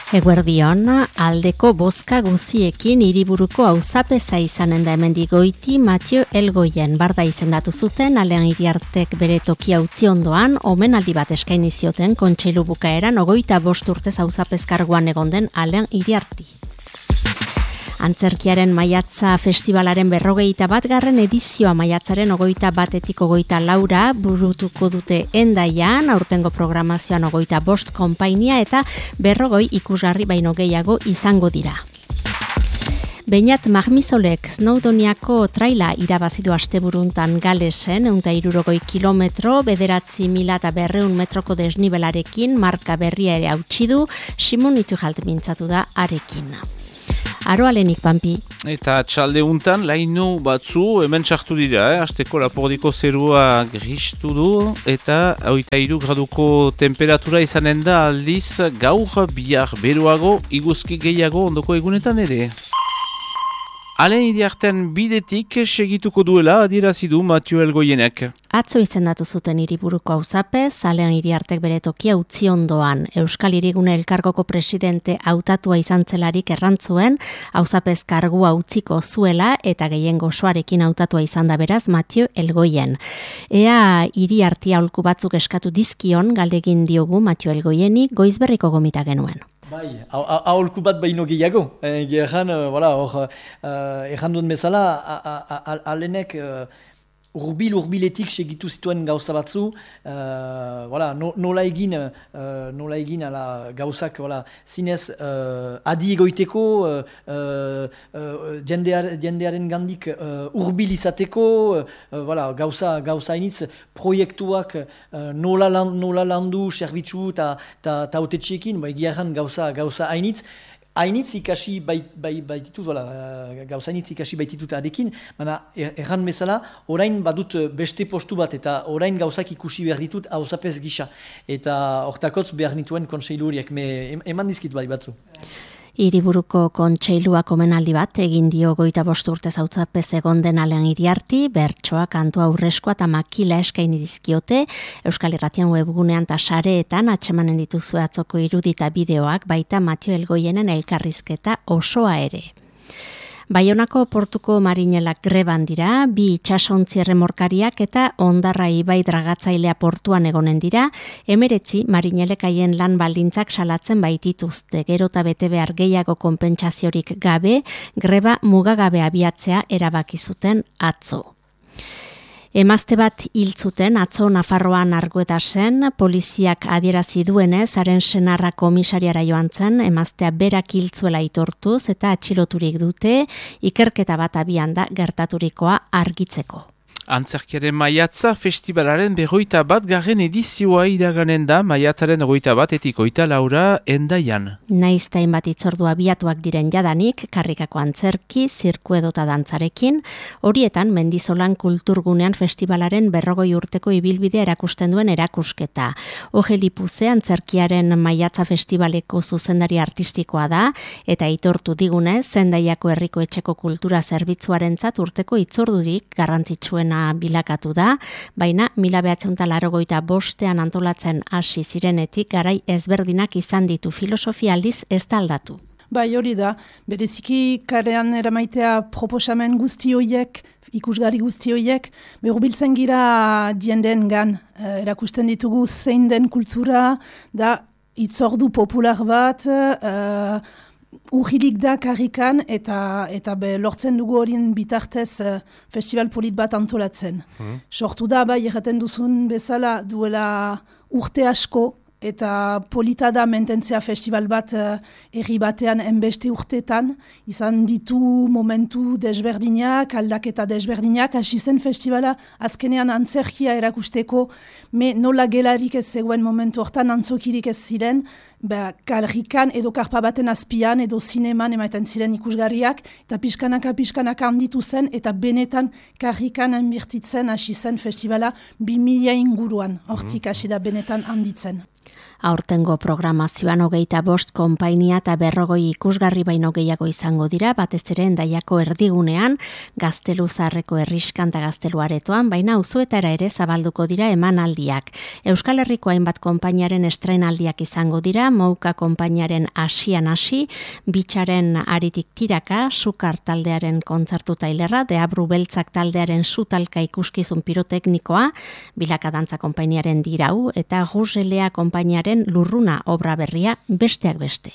Eguerdion, aldeko bozka guziekin hiriburuko auzapeza izanen da hemendik goiti Mathieu Elgoien barda izendatu zuten, Alean Iriartek bere tokia utzi ondoan, omenaldi bat eskaini zioten kontseilu bukaeran 25 urtez auzapezkarguan egon den Alean Iriarti. Antzerkiaren Maiatza Festivalaren 41. edizioa maiatzaren 21-etik 24 burutuko dute Hendaian, aurtengo programazioan 25 konpainia eta 40 ikusgarri baino gehiago izango dira. Beñat Magmizolek Snowdoniako traila irabazidu asteburuntan Galesen, 160 kilometro, 9.200 metroko desnibelarekin, marka berria ere hautsi du, Simon Itujalt mintzatu da arekin. Aroalenik, Pampi. Eta txalde untan, laino batzu hemen txartu dira, Asteko lapordiko zerua gristu du, eta 23 graduko temperatura izanen da aldiz gaur bihar beroago, iguzki gehiago ondoko egunetan ere. Alean Iriarten bidetik segituko duela adierazi du Mathieu Elgoienek. Atzo izendatu zuten hiriburuko auzapez, Alean Iriartek bere tokia utzi ondoan. Euskal Hirigune Elkargoko presidente hautatua izan zelarik errantzuen, auzapez kargua utziko zuela eta gehiengo osoarekin hautatua izan da beraz Mathieu Elgoien. Ea Iriarti aholku batzuk eskatu dizkion galdegin diogu Mathieu Elgoieni goizberriko gomita genuen. Bai, aholku bat baino gehiago. Erran duen bezala, alenek urbiletik segitu zituen gauza batzu, nola egin ala gauzak zinez adi egoiteko, jendearen gandik urbil izateko, gauza hainitz proiektuak nola landu zerbitzu eta hautetxeekin, egiaran gauza hainitz. Hainitz ikasi baititut, gauza hainitz ikasi baititut adekin, baina erran bezala, orain badut beste postu bat eta orain gauzak ikusi behar ditut auzapez gisa. Eta hortakotz behar nituen kontseilu horiek, eman dizkit bai batzu. Hiriburuko kontseiluak omenaldi bat egin dio 25 urtez auzapez egon den Alean Iriarti, bertsoa, kantua, aurreskoa eta makila eskaini dizkiote, Euskal Irratian webgunean eta sareetan atsemanen dituzue atzoko irudi eta bideoak, baita Mathieu Elgoienen elkarrizketa osoa ere. Baionako portuko marinelak greban dira, 2 itsasontzi erremorkariak eta Ondarra ibai dragatzailea portuan egonen dira, 19 marinelek haien lan baldintzak salatzen baitituzte, gero eta bete behar gehiago konpentsaziorik gabe, greba mugagabe abiatzea erabaki zuten atzo. Emazte bat hil zuten atzo Nafarroan Arguetasen, poliziak adierazi duenez, haren senarra komisariara joan zen, emaztea berak hil zuela aitortuz eta atxiloturik dute, ikerketa bat abian da gertaturikoa argitzeko. Antzerkiaren Maiatza Festivalaren 21. edizioa iraganen da Maiatzaren 21-etik 24 Hendaian. Naiz ta hainbat hitzordu abiatuak diren jadanik, karrikako antzerki, zirku edota dantzarekin, horietan Mendizolan Kulturgunean Festivalaren 40 urteko ibilbidea erakusten duen erakusketa. Ogeli Puze antzerkiaren Maiatza Festivaleko zuzendari artistikoa da, eta aitortu digunez, Hendaiako Herriko Etxeko Kultura Zerbitzuarentzat urteko hitzordurik garrantzitsuena bilakatu da, baina 1985 antolatzen hasi zirenetik garai ezberdinak izan ditu, filosofia aldiz ez da aldatu. Bai, hori da, bereziki karean eramaitea proposamen guzti horiek, ikusgarri guzti horiek, hurbiltzen gira dienden gan, erakusten ditugu zein den kultura, da hitzordu popular bat, urrilik da karrikan eta lortzen dugu horien bitartez festival polit bat antolatzen. Sortu da, bai, erraten duzun bezala duela urte asko, eta polita da mententzea festival bat herri batean enbeste urtetan, izan ditu momentu desberdinak, aldaketa desberdinak, hasi zen festivala azkenean antzerkia erakusteko, nola gelarik ez zegoen momentu hortan antzokirik ez ziren, karrikan edo karpa baten azpian edo zineman emaiten ziren ikusgarriak, eta pixkanaka handitu zen, eta benetan karrikan enbirtitzen hasi zen festivala 2000 inguruan, hortik hasi da benetan handitzen. Aurtengo programazioan 25 konpainia eta 40 ikusgarri baino gehiago izango dira, batez ere Hendaiako erdigunean, Gaztelu Zaharreko Herriskan eta Gaztelu Aretoan, baina auzoetara ere zabalduko dira emanaldiak. Euskal Herriko hainbat konpainiaren estrainaldiak izango dira, Mouka konpainiaren Asian hasi, Bitxaren Aritik tiraka, Sukar taldearen kontzertu tailerra, Deabru Beltzak taldearen sutalka ikuskizun piroteknikoa, Bilaka dantza konpainiaren Dirau eta Guselea konpainiaren Lurruna obra berria besteak beste.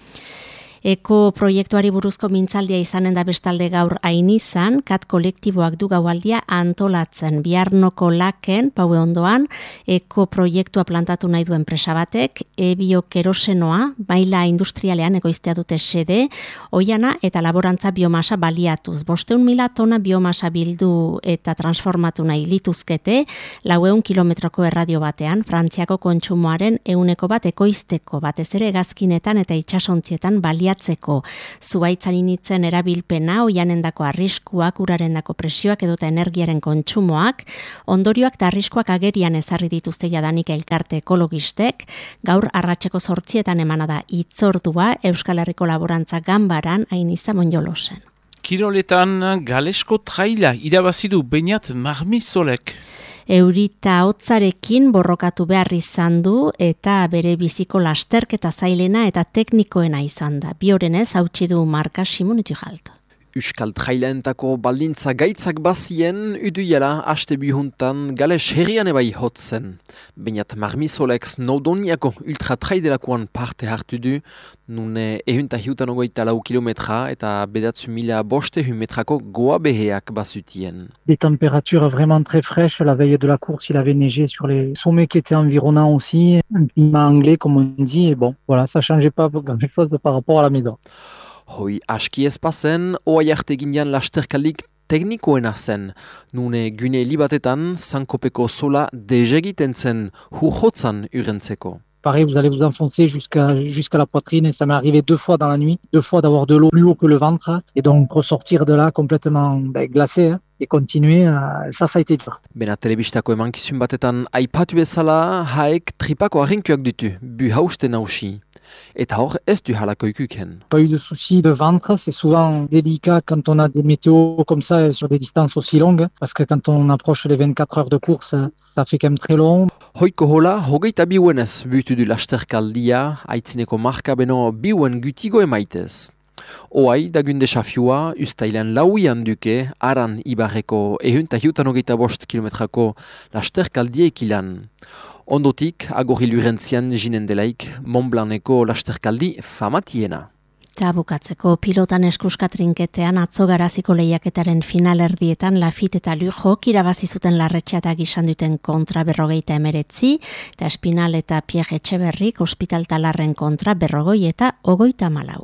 Eko proiektuari buruzko mintzaldia izanen da bestalde gaur Ainizan, kat kolektiboak du gaualdia antolatzen. Biarnoko Laken, Paue ondoan, eko proiektua plantatu nahi du enpresa batek, ebiokerosenoa, maila industrialean ekoiztea dute xede, oiana eta laborantza biomasa baliatuz. 500.000 tona biomasa bildu eta transformatu nahi lituzkete, 400 kilometroko erradio batean, Frantziako kontsumoaren 100% ekoizteko, batez ere hegazkinetan eta itsasontzietan baliatzeko. Zuaitzan initzen erabilpena, oianendako arriskuak, urarendako presioak edota energiaren kontsumoak, ondorioak eta arriskuak agerian ezarri dituzte jadanik elkarte ekologistek, gaur arratseko 8 emana da hitzordua Euskal Herriko Laborantza Ganbaran Ainiza Monjolosen. Kiroletan Galesko traila irabazidu Beñat Marmizolek. Eurita hotzarekin borrokatu behar izan du eta bere biziko lasterketa zailena eta teknikoena izan da. Biorenez hautsi du Marka Simon Utujalt. Euskal trailaentako baldintza gaitzak bazien, uduiela haste bihuntan Gales herrian ebai hotzen. Beñat Marmizolek Snowdoniako ultratraidelakoan parte hartu du, nune 154 kilometra eta 9.500 metrako goa beheak bazutien. Des températures vraiment très fraîches. La veille de la course, il avait neigé sur les sommets qui étaient environnants aussi. Un climat anglais, comme on dit. Et bon, voilà, ça changeait pas grand-chose par rapport à la maison. Hoi aski ez pasen, oai arte ginean lasterkaldik teknikoena zen. Nune gune libatetan, Sankopeko sola dezegiten zen hurjotzan urentzeko. Pareil, vous allez vous enfoncer jusqu'à la poitrine et ça m'est arrivé 2 fois dans la nuit. 2 fois d'avoir de l'eau plus haut que le ventre et donc ressortir de là complètement glacé et continuer, ça a été dur. Bena telebistako emankizun batetan aipatu bezala, haek tripako arrenkuak ditu, bu hausten hausi. Eta hor ez du halako ikuken. Pas eu de soucis de ventre, c'est souvent délicat quand on a des météos comme ça sur des distances aussi longues, parce que quand on approche les 24 heures de course, ça fait quand même très long. Hoiko hola, hogeita biuenez butu du lasterkaldia, aitzineko marka beno biuen gutigo emaitez. Oai, dagun desafioa, ustailan lauian duke, Aran Ibarreko 155 kilometrako lasterkaldiek ilan. Ondotik, agorri lurentzian jinen delaik, Montblanceko lasterkaldi famatiena. Eta bukatzeko pilotan eskuskatrinketean atzo garaziko lehiaketaren finalerdietan Lafit eta Lujok irabazi zuten Larretxea eta Gisan duten kontra 59, eta Espinal eta Pierre Etxeberrik Hospital Talarren kontra 40 eta 34.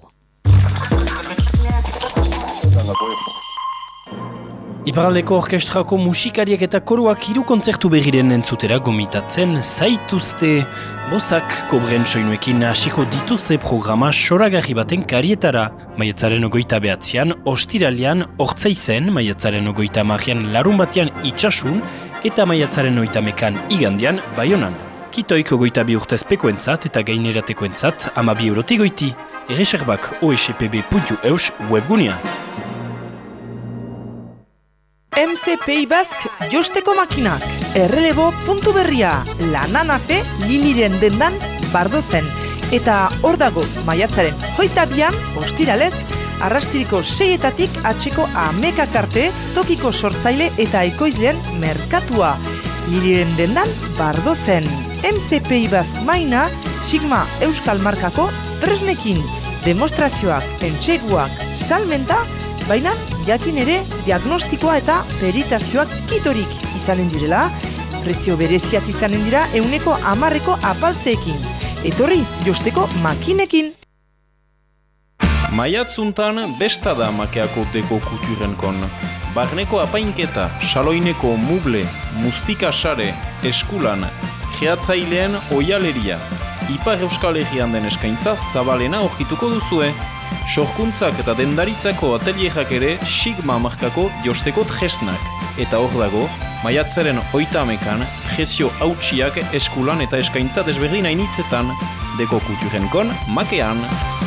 Iparraldeko orkestrako musikariak eta koruak 3 kontzertu berriren entzutera gomitatzen zaituzte. Bozak kobren soinuekin hasiko dituzte programa soragarri baten karietara. Maiatzaren 29an, ostiralian, Ortzaizen, maiatzaren 30an, larun batean itxasun, eta maiatzaren 30an igandian, Baionan. Kitoik 22 urtezpekoentzat eta gaineratekoentzat 12 eurotik goiti. Erreserbak ospb.eus webgunea. MC Pays Basque josteko makinak, errelebo puntu berria, Lananafe Liliren dendan Bardozen. Eta hor dago, maiatzaren 22an, ostiralez, arrastiriko 6etatik atxeko 10 arte, tokiko sortzaile eta ekoizleen merkatua. Liliren dendan Bardozen. MC Pays Basque maina, Sigma Euskal Markako tresnekin, demostrazioak, entxeguak, salmenta, baina jakin ere diagnostikoa eta peritazioak kitorik izanen direla, prezio bereziak izanen dira 110 apaltzeekin. Etorri, josteko makinekin! Maiatzuntan besta da makeako deko kuturenkon. Barneko apainketa, saloineko muble, mustika sare, eskulan, kreatzaileen oialeria. Ipar Euskal Herrian den eskaintza zabalena horrituko duzue. Sorkuntzak eta dendaritzako atelierak ere Sigma markako josteko tresnak. Eta hor dago, Maiatzaren 30ean, prezio hautsiak eskulan eta eskaintza desberdin hainitzetan, deko kulturenkon makean.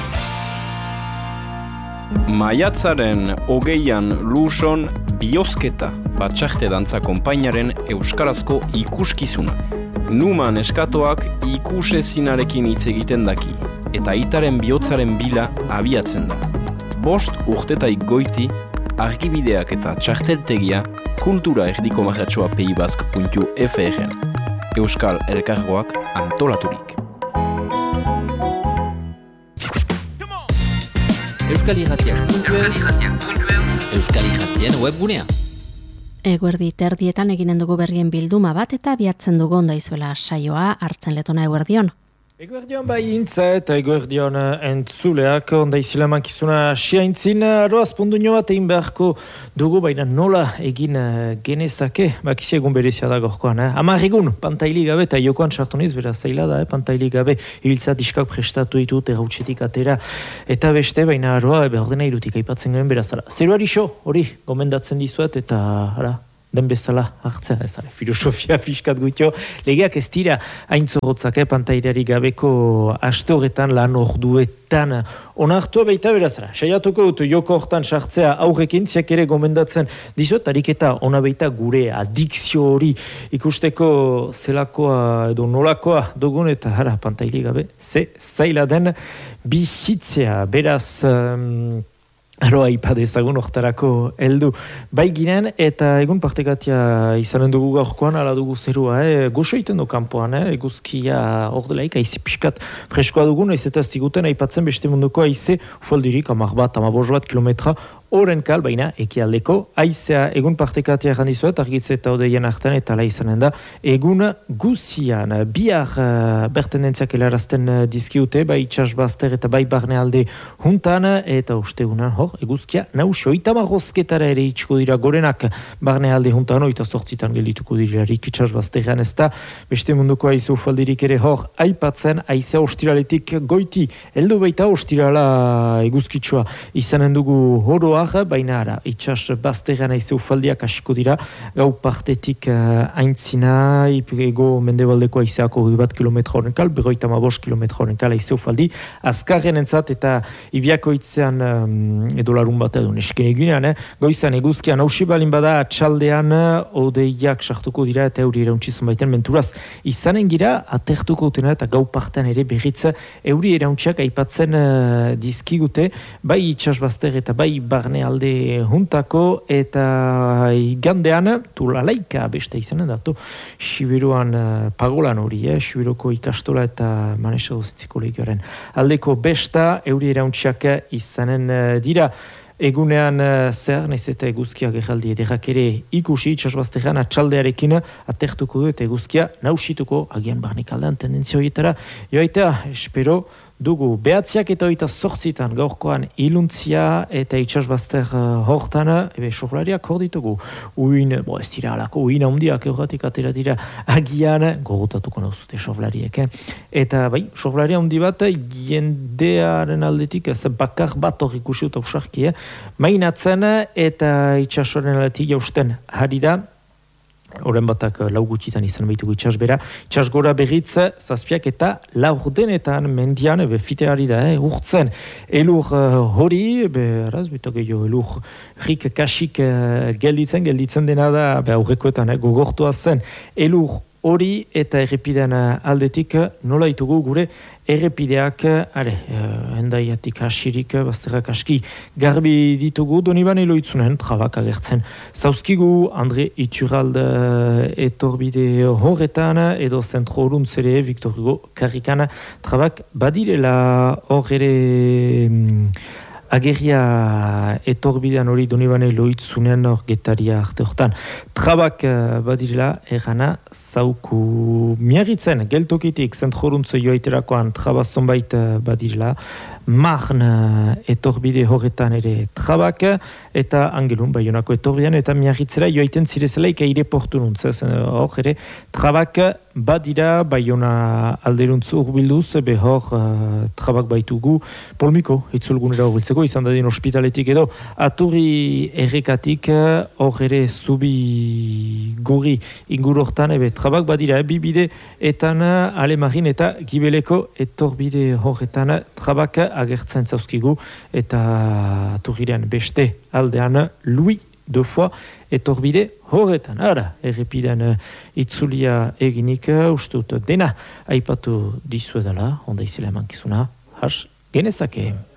Maiatzaren 20ean Luson Biozketa, Batxarte Dantza Konpainaren euskarazko ikuskizuna. Numan eskatoak ikusezinarekin hitz egiten daki, eta aitaren bihotzaren bila abiatzen da. 5 urtetaik goiti, argibideak eta txarteltegia kultura erdiko marratxoa peibazk.fr-en. Euskal Elkargoak antolaturik. Euskal Irratien webgunea. Eguerdi terdietan eginen dugu berrien bilduma bat eta biatzen dugu ondaizuela saioa hartzen letona eguerdion. Eguerdion bai intza eta eguerdion entzuleak ondaizila mankizuna siaintzin aroaz pondunio bat egin beharko dugu, baina nola egin genezake, bakisi egun berezia da gorkoan. Hamar egun, pantaili gabe eta jokoan sartoniz, beraz zaila da, pantaili gabe ibiltza diskak prestatu ditut errautsetik atera eta beste, baina aroa ordena irutik aipatzen garen berazala. Zeruari xo, hori, gomendatzen dizuet eta ara, den bezala hartzea, ez filosofia fiskat gutio. Legeak ez dira haintzorotzak, pantailari gabeko aste horretan lan orduetan onartua baita berazara. Saiatuko dut joko hortan sartzea aurrekin, ziak ere gomendatzen dizuet, ariketa ona baita gure adikzio hori ikusteko zelakoa edo nolakoa dugun eta hara pantaili gabe ze zaila den bizitzea. Beraz... Aroa ipadezagun oktarako heldu bai ginen eta egun partekatia izanen dugu gaurkoan ala dugu zerua, goxo egiten du kanpoan, eguzkia ordelaik, aize pixkat freskoa dugun, ez eta ziguten aipatzen beste munduko aize ufaldirik 10 bat kilometra Oren kal, baina ekialdeko aizea egun partekatia jandizuet, argitze eta odeien artean eta ala izanen da. Egun guzian, bihar bertendentziak helarazten dizkiute, bai itxasbazter eta bai barnealde juntan, eta ustegunan hor, eguzkia nausio. Itamagozketara ere itxiko dira gorenak barnealde juntan, oita sortzitan geldituko dirarik itxasbazteran ez da. Beste munduko aize ufaldirik ere hor, aipatzen aizea ostiraletik goiti. Heldu baita ostirala eguzkitsua izanen dugu horoa, baina ara, itxas bazteran aize ufaldiak hasiko dira, gau partetik aintzina, ego mendebaldeko aizeako 1 kilometro horrenkal, 55 kilometro horrenkal aize ufaldi, azkarren entzat eta ibiako itzean edo larun bat edo nesken egunean, goizan eguzkian hausi balin bada atxaldean odeiak sartuko dira eta euri erauntxizun baiten menturaz izanen gira, atertuko utena eta gau partean ere berriz euri erauntxiak aipatzen dizkigute, bai itxas bazter eta bai alde juntako eta igandean tulalaika beste izanen datu Sibiruan pagolan hori, Sibiroko ikastola eta manesa dozitziko legioaren aldeko besta euri erauntxiak izanen dira. Egunean zer, nahiz eta eguzkia geraldi ederrak ere ikusi, itxasbazteran atxaldearekin atertuko du eta eguzkia nausituko agian barnik aldean tendentzia horietara. Joaita, espero dugu behatziak eta oita 8 gaurkoan iluntzia eta itxasbazter hortan, sohlariak hor ditugu. Uin, ez dira alako, uin handiak eurratik atera dira agian, gorotatuko nauzute sohlariek. Eta bai, sohlaria handi bat, jendearen aldetik, ez bakar bat hor ikusi eta usarki, mainatzen eta itxasoren aldetik jausten hari da, Oren batak lau gutxitan izan behitugu itxasbera. Itxasgora berriz, zazpiak eta laurdenetan mendian, fiteari da, urtzen. Elur hori, araz, beto gehiago elur rik kasik gelditzen dena da, aurrekoetan gogortua zen. Elur hori eta errepidean aldetik nola ditugu gure errepideak, hendaiatik hasirik, bazterrak aski garbi ditugu, Doniban Eloitzunen trabak agertzen. Zauzkigu, Andre Iturralde etorbide horretan, edo zentro horuntzere, Victor Hugo Karrikan trabak badirela hor ere... Agerria etorbidean hori Donibane Loitzunen hor getaria arte hortan. Trabak badirela erana zauku miagitzen geltokitik zentjoruntzo joaiterakoan traba zonbait badirela. Marn etorbide horretan ere trabak eta Angelun Baionako etorbidean eta miagitzera joaiten zirezela ika aireportununtz. Hor ere trabak badira, Baiona alderuntz urbilduz, behor trabak baitugu, polmiko, itzulgunera urbiltzeko, izan dadin ospitaletik edo, aturri errekatik, hor ere zubi guri ingurortan, trabak badira, bibide etan Alemarin eta Gibeleko etorbide horretan trabak agertzen zauzkigu, eta aturrirean beste aldean Louis deux fois etorbide horretan. Ara, errepidean itzulia eginik, ustut dena aipatu dizuedala, onda izela emankizuna, has genezake.